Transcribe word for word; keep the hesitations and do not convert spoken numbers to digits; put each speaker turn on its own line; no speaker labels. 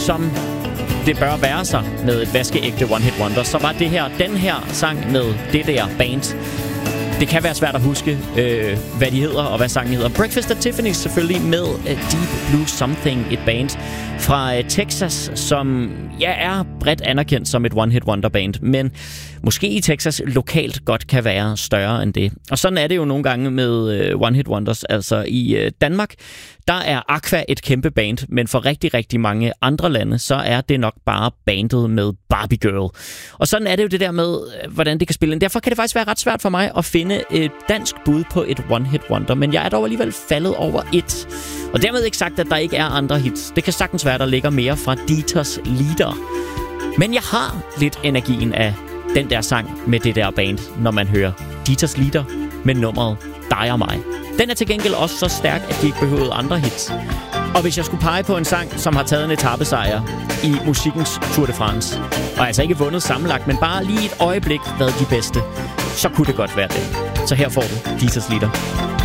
som det bør være sig med et vaskeægte one-hit wonder, så var det her, den her sang med det der band. Det kan være svært at huske, øh, hvad de hedder og hvad sangen hedder. Breakfast at Tiffany's selvfølgelig med uh, Deep Blue Something, et band fra uh, Texas, som ja, er bredt anerkendt som et one-hit wonder band, men måske i Texas lokalt godt kan være større end det. Og sådan er det jo nogle gange med uh, one-hit wonders. Altså i uh, Danmark, der er Aqua et kæmpe band, men for rigtig, rigtig mange andre lande, så er det nok bare bandet med Barbie Girl. Og sådan er det jo det der med, hvordan det kan spille ind. Derfor kan det faktisk være ret svært for mig at finde et dansk bud på et one-hit wonder, men jeg er dog alligevel faldet over et. Og dermed ikke sagt, at der ikke er andre hits. Det kan sagtens være, der ligger mere fra Dieters Lieder. Men jeg har lidt energien af den der sang med det der band, når man hører Dieters Lieder med nummeret Dig og mig. Den er til gengæld også så stærk, at de ikke behøvede andre hits. Og hvis jeg skulle pege på en sang, som har taget en etapesejr i musikkens Tour de France, og altså ikke vundet sammenlagt, men bare lige et øjeblik været de bedste, så kunne det godt være det. Så her får du Dieters Lieder.